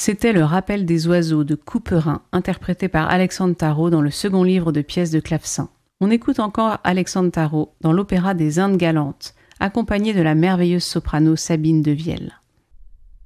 C'était Le Rappel des oiseaux de Couperin, interprété par Alexandre Tarot dans le second livre de pièces de clavecin. On écoute encore Alexandre Tarot dans l'opéra des Indes galantes, accompagné de la merveilleuse soprano Sabine Devielle.